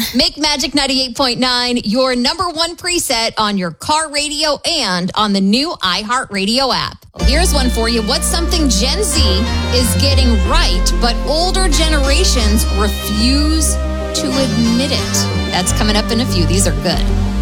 Make Magic 98.9 your number one preset on your car radio and on the new iHeartRadio app. Here's one for you. What's something Gen Z is getting right, but older generations refuse to admit it? That's coming up in a few. These are good.